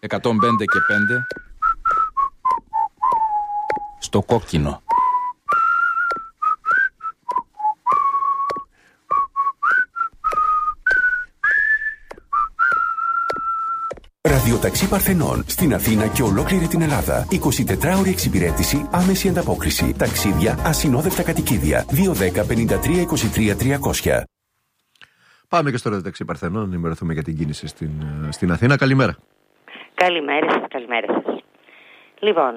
105 και 5 στο κόκκινο. Ραδιοταξί Παρθενών στην Αθήνα και ολόκληρη την Ελλάδα. 24ωρη εξυπηρέτηση, άμεση ανταπόκριση. Ταξίδια, ασυνόδευτα κατοικίδια. 210-53-23-300. Πάμε και στο Ραδιοταξί Παρθενών να ενημερωθούμε για την κίνηση στην Αθήνα. Καλημέρα. Καλημέρα σας. Λοιπόν,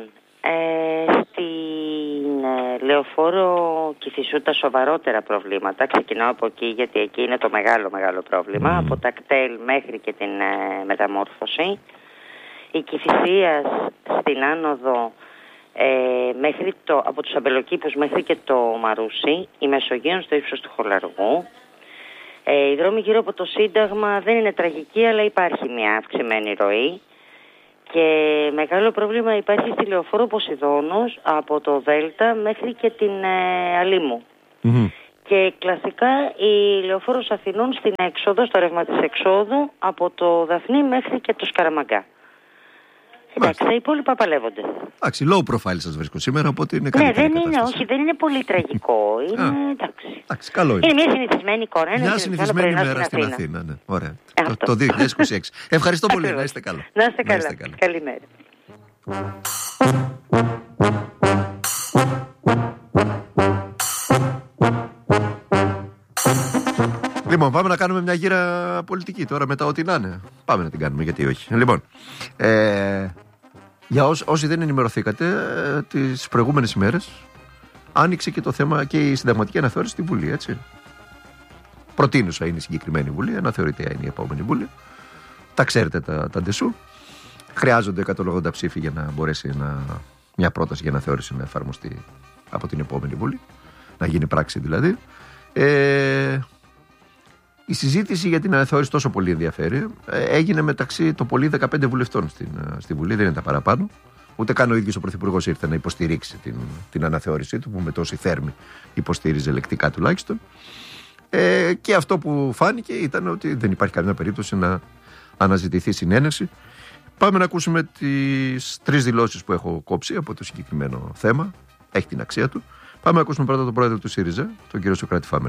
στην Λεωφόρο Κηφισού τα σοβαρότερα προβλήματα, ξεκινάω από εκεί γιατί εκεί είναι το μεγάλο πρόβλημα, από τα κτέλ μέχρι και την μεταμόρφωση. Η Κηφισίας στην άνοδο από τους Αμπελοκήπους μέχρι και το Μαρούσι, η Μεσογείων στο ύψος του Χολαργού. Οι δρόμοι γύρω από το Σύνταγμα δεν είναι τραγικοί, αλλά υπάρχει μια αυξημένη ροή. Και μεγάλο πρόβλημα υπάρχει στη Λεωφόρο Ποσειδώνος από το Δέλτα μέχρι και την Αλήμου. Και κλασικά η Λεωφόρος Αθηνών στην έξοδο, στο ρεύμα της εξόδου, από το Δαφνί μέχρι και το Σκαραμαγκά. Εντάξει, τα υπόλοιπα παλεύονται. Εντάξει, low profile σας βρίσκω σήμερα, οπότε είναι καλύτερη κατάσταση. Δεν είναι πολύ τραγικό. Είναι εντάξει. Καλό είναι. Είναι μια συνηθισμένη εικόνα. Μια συνηθισμένη μέρα στην Αθήνα. Ναι. Ωραία. Το 2026. Ευχαριστώ πολύ. Να είστε καλά. Να είστε καλά. Καλημέρα. Λοιπόν, πάμε να κάνουμε μια γύρα πολιτική τώρα μετά ό,τι να είναι. Πάμε να την κάνουμε, γιατί όχι. Λοιπόν, για όσοι δεν ενημερωθήκατε, τις προηγούμενες ημέρες άνοιξε και το θέμα και η συνταγματική αναθεώρηση στη Βουλή, έτσι. Προτείνουσα είναι η συγκεκριμένη Βουλή, αναθεωρητέα είναι η επόμενη Βουλή. Τα ξέρετε τα ντεσού. Χρειάζονται 180 ψήφοι για να μπορέσει μια πρόταση για αναθεώρηση να εφαρμοστεί από την επόμενη Βουλή. Να γίνει πράξη δηλαδή. Η συζήτηση για την αναθεώρηση τόσο πολύ ενδιαφέρει. Έγινε μεταξύ το πολύ 15 βουλευτών στη Βουλή, δεν είναι τα παραπάνω. Ούτε καν ο ίδιος ο Πρωθυπουργός ήρθε να υποστηρίξει την αναθεώρησή του, που με τόση θέρμη υποστήριζε λεκτικά τουλάχιστον. Και αυτό που φάνηκε ήταν ότι δεν υπάρχει καμία περίπτωση να αναζητηθεί συνένεση. Πάμε να ακούσουμε τις 3 δηλώσεις που έχω κόψει από το συγκεκριμένο θέμα. Έχει την αξία του. Πάμε να ακούσουμε πρώτα τον πρόεδρο του ΣΥΡΙΖΑ, τον κύριο Σωκράτη Φάμελο.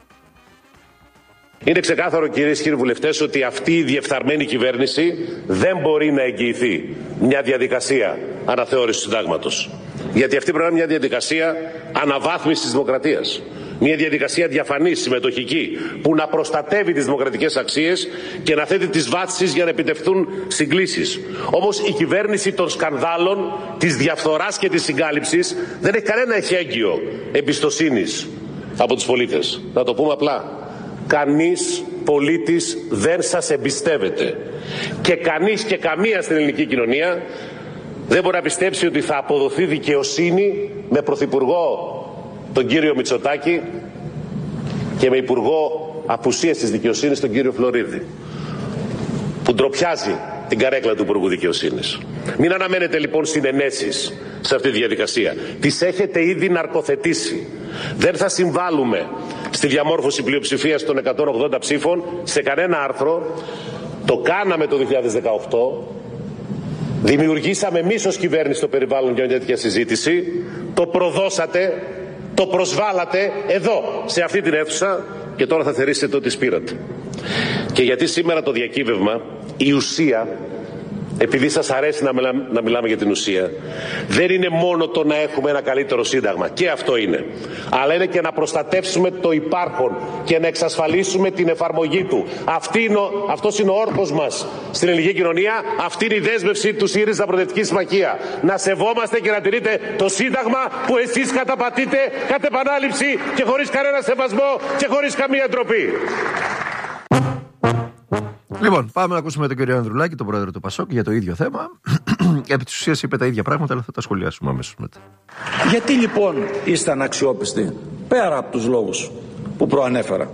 Είναι ξεκάθαρο, κυρίες και κύριοι βουλευτές, ότι αυτή η διεφθαρμένη κυβέρνηση δεν μπορεί να εγγυηθεί μια διαδικασία αναθεώρησης του συντάγματος. Γιατί αυτή πρέπει να είναι μια διαδικασία αναβάθμισης της δημοκρατίας. Μια διαδικασία διαφανής, συμμετοχική, που να προστατεύει τις δημοκρατικές αξίες και να θέτει τις βάσεις για να επιτευχθούν συγκλήσεις. Όμως η κυβέρνηση των σκανδάλων, της διαφθοράς και της συγκάλυψης δεν έχει κανένα εχέγγυο εμπιστοσύνης από τους πολίτες. Να το πούμε απλά. Κανείς πολίτης δεν σας εμπιστεύεται. Και κανείς και καμία στην ελληνική κοινωνία δεν μπορεί να πιστέψει ότι θα αποδοθεί δικαιοσύνη με πρωθυπουργό τον κύριο Μητσοτάκη και με υπουργό απουσίας της δικαιοσύνης τον κύριο Φλωρίδη, που ντροπιάζει την καρέκλα του Υπουργού Δικαιοσύνης. Μην αναμένετε λοιπόν συνενέσεις σε αυτή τη διαδικασία. Τις έχετε ήδη ναρκοθετήσει. Δεν θα συμβάλλουμε στη διαμόρφωση πλειοψηφίας των 180 ψήφων σε κανένα άρθρο. Το κάναμε το 2018. Δημιουργήσαμε εμείς ως κυβέρνηση το περιβάλλον για μια τέτοια συζήτηση. Το προδώσατε, το προσβάλατε εδώ, σε αυτή την αίθουσα, και τώρα θα θερήσετε ότι σπήρατε. Και γιατί σήμερα το διακύβευμα, η ουσία, επειδή σας αρέσει να μιλάμε για την ουσία, δεν είναι μόνο το να έχουμε ένα καλύτερο σύνταγμα, και αυτό είναι, αλλά είναι και να προστατεύσουμε το υπάρχον και να εξασφαλίσουμε την εφαρμογή του. Αυτός είναι ο όρκος μας στην ελληνική κοινωνία, αυτή είναι η δέσμευση του ΣΥΡΙΖΑ Προοδευτική Συμμαχία. Να σεβόμαστε και να τηρείτε το σύνταγμα που εσείς καταπατείτε κατ' επανάληψη και χωρίς κανένα σεβασμό και χωρίς καμία ντροπή. Λοιπόν, πάμε να ακούσουμε τον κύριο Ανδρουλάκη, τον πρόεδρο του ΠΑΣΟΚ, για το ίδιο θέμα. Επί της ουσίας είπε τα ίδια πράγματα, αλλά θα τα σχολιάσουμε αμέσως μετά. Γιατί λοιπόν είστε αναξιόπιστοι, πέρα από τους λόγους που προανέφερα?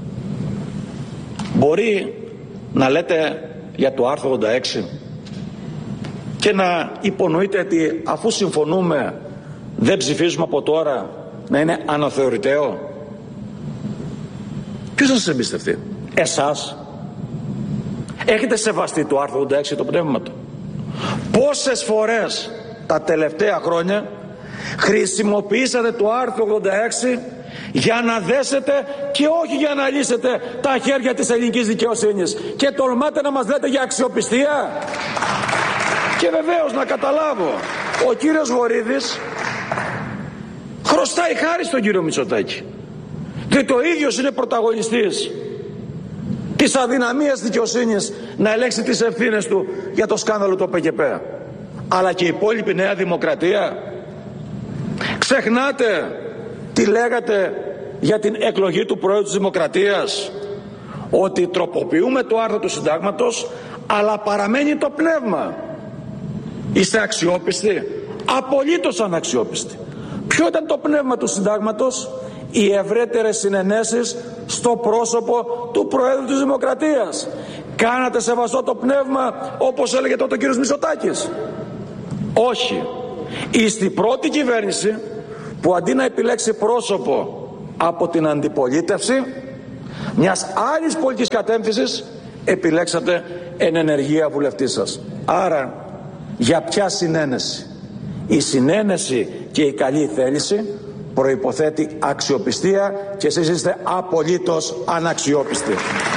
Μπορεί να λέτε για το άρθρο 86 και να υπονοείτε ότι αφού συμφωνούμε δεν ψηφίζουμε από τώρα, να είναι αναθεωρηταίο. Ποιος θα σας εμπιστευτεί? Εσάς? Έχετε σεβαστεί το άρθρο 86 το πνεύμα του? Πόσες φορές τα τελευταία χρόνια χρησιμοποιήσατε το άρθρο 86 για να δέσετε και όχι για να λύσετε τα χέρια της ελληνικής δικαιοσύνης, και τολμάτε να μας λέτε για αξιοπιστία? Και βεβαίως να καταλάβω, ο κύριος Βορίδης χρωστάει χάρη στον κύριο Μητσοτάκη, διότι ο ίδιος είναι πρωταγωνιστής της αδυναμίας δικαιοσύνης να ελέγξει τις ευθύνες του για το σκάνδαλο του ΠΚΠ. Αλλά και η υπόλοιπη Νέα Δημοκρατία. Ξεχνάτε τι λέγατε για την εκλογή του Πρόεδρου της Δημοκρατίας, ότι τροποποιούμε το άρθρο του Συντάγματος αλλά παραμένει το πνεύμα. Είστε αξιόπιστοι? Απολύτως αναξιόπιστοι. Ποιο ήταν το πνεύμα του Συντάγματος? Οι ευρύτερες συνενέσεις στο πρόσωπο του Προέδρου της Δημοκρατίας. Κάνατε σεβαστό το πνεύμα όπως έλεγε τότε ο κύριος Μητσοτάκης? Όχι. Είστε η πρώτη κυβέρνηση που αντί να επιλέξει πρόσωπο από την αντιπολίτευση μιας άλλης πολιτικής κατεύθυνσης, επιλέξατε εν ενεργεία βουλευτή σας. Άρα για ποια συνένεση? Η συνένεση και η καλή θέληση προϋποθέτει αξιοπιστία και εσείς είστε απολύτως αναξιόπιστοι.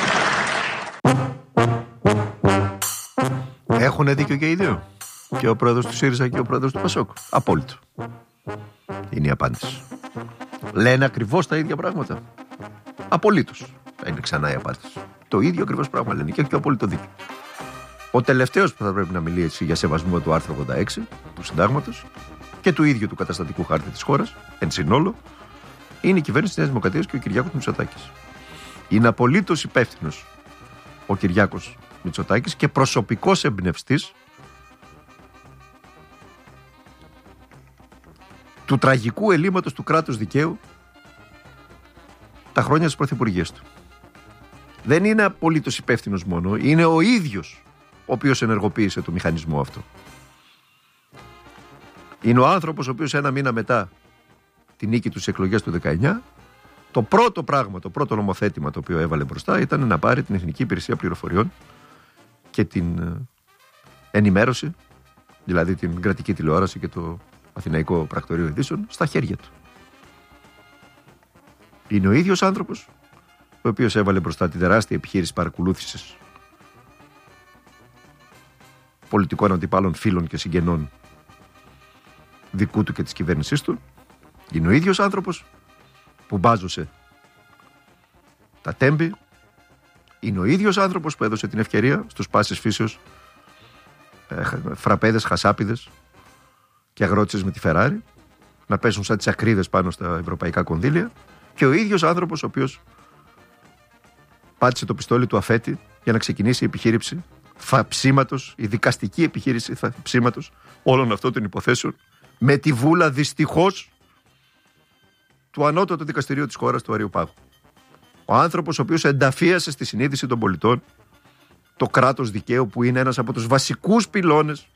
Έχουν δίκιο και οι δύο. Και ο πρόεδρος του ΣΥΡΙΖΑ και ο πρόεδρος του ΠΑΣΟΚ. Απόλυτο. Είναι η απάντηση. Λένε ακριβώς τα ίδια πράγματα. Απολύτως. Είναι ξανά η απάντηση. Το ίδιο ακριβώς πράγμα λένε και έχει απόλυτο δίκιο. Ο τελευταίος που θα πρέπει να μιλήσει για σεβασμό του άρθρου 86 του Συντάγματος και του ίδιου του καταστατικού χάρτη της χώρας, εν συνόλο, είναι η κυβέρνηση της Νέας Δημοκρατίας και ο Κυριάκος Μητσοτάκης. Είναι απολύτως υπεύθυνος ο Κυριάκος Μητσοτάκης και προσωπικός εμπνευστής του τραγικού ελλείμματος του κράτους δικαίου τα χρόνια της πρωθυπουργίας του. Δεν είναι απολύτως υπεύθυνος μόνο, είναι ο ίδιος ο οποίος ενεργοποίησε το μηχανισμό αυτό. Είναι ο άνθρωπος ο οποίος ένα μήνα μετά τη νίκη του στις εκλογές του 19, το πρώτο πράγμα, το πρώτο νομοθέτημα το οποίο έβαλε μπροστά ήταν να πάρει την Εθνική Υπηρεσία Πληροφοριών και την ενημέρωση, δηλαδή την κρατική τηλεόραση και το Αθηναϊκό Πρακτορείο Ειδήσεων, στα χέρια του. Είναι ο ίδιος άνθρωπος ο οποίος έβαλε μπροστά τη τεράστια επιχείρηση παρακολούθησης πολιτικών αντιπάλων, φίλων και συγγενών δικού του και της κυβέρνησής του. Είναι ο ίδιος άνθρωπος που μπάζωσε τα τέμπη. Είναι ο ίδιος άνθρωπος που έδωσε την ευκαιρία στους πάσης φύσεως φραπέδες, χασάπιδες και αγρότησες με τη Φεράρι να πέσουν σαν τις ακρίδες πάνω στα ευρωπαϊκά κονδύλια, και ο ίδιος άνθρωπος ο οποίος πάτησε το πιστόλι του αφέτη για να ξεκινήσει η επιχείρηση θαψίματος, η δικαστική επιχείρηση θαψίματος όλων αυτών των υποθέσεων, με τη βούλα δυστυχώς του ανώτατου δικαστηρίου της χώρας, του Αριοπάγου. Ο άνθρωπος ο οποίος ενταφίασε στη συνείδηση των πολιτών το κράτος δικαίου, που είναι ένας από τους βασικούς πυλώνες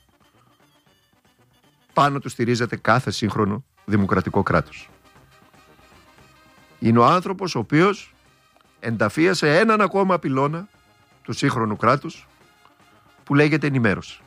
πάνω του στηρίζεται κάθε σύγχρονο δημοκρατικό κράτος. Είναι ο άνθρωπος ο οποίος ενταφίασε έναν ακόμα πυλώνα του σύγχρονου κράτους που λέγεται ενημέρωση.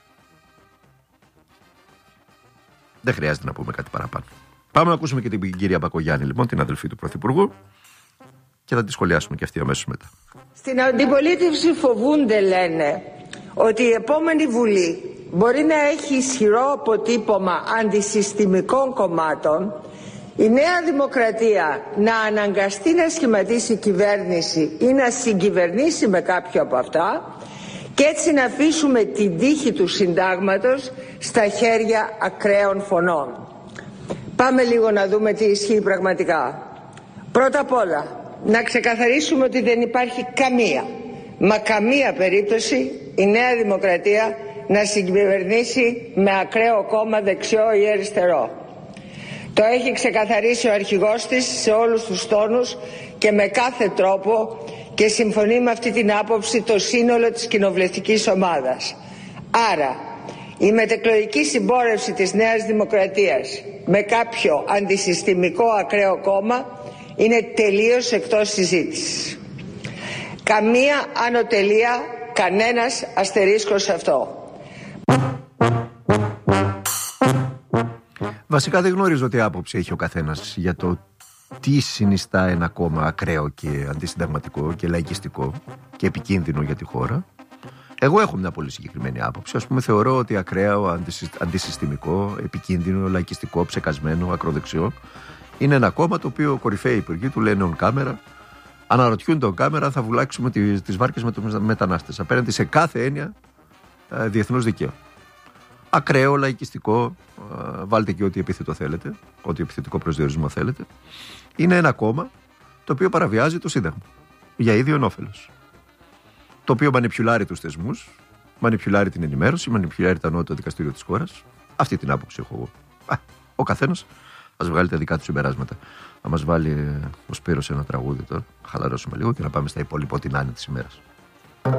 Δεν χρειάζεται να πούμε κάτι παραπάνω. Πάμε να ακούσουμε και την κυρία Μπακογιάννη, λοιπόν, την αδελφή του Πρωθυπουργού, και θα τη σχολιάσουμε και αυτή αμέσως μετά. Στην αντιπολίτευση φοβούνται, λένε, ότι η επόμενη Βουλή μπορεί να έχει ισχυρό αποτύπωμα αντισυστημικών κομμάτων, η Νέα Δημοκρατία να αναγκαστεί να σχηματίσει κυβέρνηση ή να συγκυβερνήσει με κάποιο από αυτά, και έτσι να αφήσουμε την τύχη του συντάγματος στα χέρια ακραίων φωνών. Πάμε λίγο να δούμε τι ισχύει πραγματικά. Πρώτα απ' όλα, να ξεκαθαρίσουμε ότι δεν υπάρχει καμία περίπτωση η Νέα Δημοκρατία να συγκυβερνήσει με ακραίο κόμμα, δεξιό ή αριστερό. Το έχει ξεκαθαρίσει ο αρχηγός της σε όλους τους τόνους και με κάθε τρόπο, και συμφωνεί με αυτή την άποψη το σύνολο της κοινοβουλευτικής ομάδας. Άρα, η μετεκλογική συμπόρευση της Νέας Δημοκρατίας με κάποιο αντισυστημικό ακραίο κόμμα είναι τελείως εκτός συζήτησης. Καμία ανωτελεία, κανένας αστερίσκος σε αυτό. Βασικά δεν γνωρίζω τι άποψη έχει ο καθένας για το τι συνιστά ένα κόμμα ακραίο και αντισυνταγματικό και λαϊκιστικό και επικίνδυνο για τη χώρα. Εγώ έχω μια πολύ συγκεκριμένη άποψη. Ας πούμε, θεωρώ ότι ακραίο, αντισυστημικό, επικίνδυνο, λαϊκιστικό, ψεκασμένο, ακροδεξιό είναι ένα κόμμα το οποίο κορυφαίοι υπουργοί του λένε on camera, αναρωτιούνται on camera, θα βουλάξουμε τις βάρκες με τους μετανάστες απέναντι σε κάθε έννοια διεθνούς δικαίου. Ακραίο, λαϊκιστικό, βάλτε και ό,τι επίθετο θέλετε, ό,τι επιθετικό προσδιορισμό θέλετε. Είναι ένα κόμμα το οποίο παραβιάζει το Σύνταγμα για ίδιον όφελος. Το οποίο μανιπιουλάρει τους θεσμούς, μανιπιουλάρει την ενημέρωση, μανιπιουλάρει το ανώτατο δικαστήριο της χώρας. Αυτή την άποψη έχω εγώ. Ο καθένας ας βγάλει τα δικά του συμπεράσματα. Να μας βάλει ο Σπύρος ένα τραγούδι τώρα, χαλαρώσουμε λίγο και να πάμε στα υπόλοιπα ό,τι να είναι της ημέρας.